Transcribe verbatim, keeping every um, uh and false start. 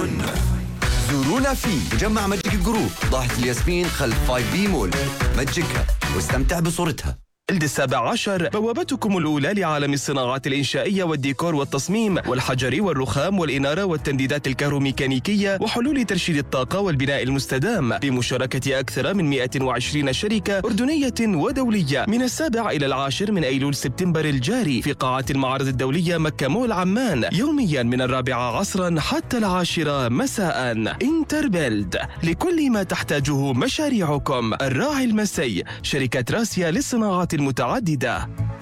زورونا في مجمع ماجيك جروب ضاحية الياسمين خلف فايف بي مول. ماجيكها واستمتع بصورتها. جلد السابع عشر، بوابتكم الأولى لعالم الصناعات الإنشائية والديكور والتصميم والحجر والرخام والإنارة والتنديدات الكهروميكانيكية وحلول ترشيد الطاقة والبناء المستدام، بمشاركة أكثر من مئة وعشرين شركة أردنية ودولية، من السابع إلى العاشر من أيلول سبتمبر الجاري في قاعة المعرض الدولية مكة مول عمان، يوميا من الرابعة عصرا حتى العاشرة مساء. انتربيلد، لكل ما تحتاجه مشاريعكم. الراعي المسي، شركة راسيا للصناعات المتعددة.